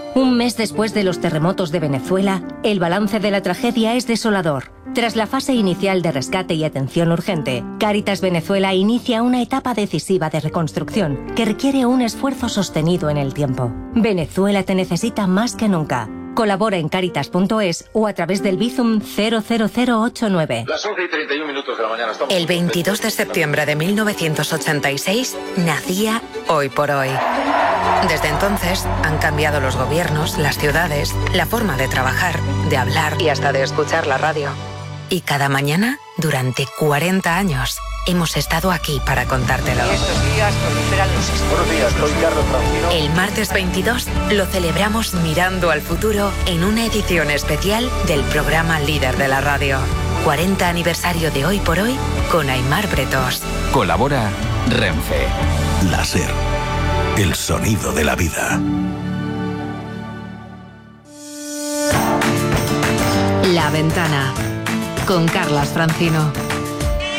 Un mes después de los terremotos de Venezuela, el balance de la tragedia es desolador. Tras la fase inicial de rescate y atención urgente, Cáritas Venezuela inicia una etapa decisiva de reconstrucción que requiere un esfuerzo sostenido en el tiempo. Venezuela te necesita más que nunca. Colabora en Cáritas.es o a través del Bizum 00089. Las 11:31 de la mañana. El 22 de septiembre de 1986 nacía Hoy por Hoy. Desde entonces han cambiado los gobiernos, las ciudades, la forma de trabajar, de hablar y hasta de escuchar la radio. Y cada mañana, durante 40 años, hemos estado aquí para contártelo. Estos días proliferan los... Buenos días, soy Carlos Francino. El martes 22 lo celebramos mirando al futuro en una edición especial del programa líder de la radio. 40 aniversario de Hoy por Hoy con Aimar Bretós. Colabora Renfe. La SER. El sonido de la vida. La Ventana con Carlas Francino.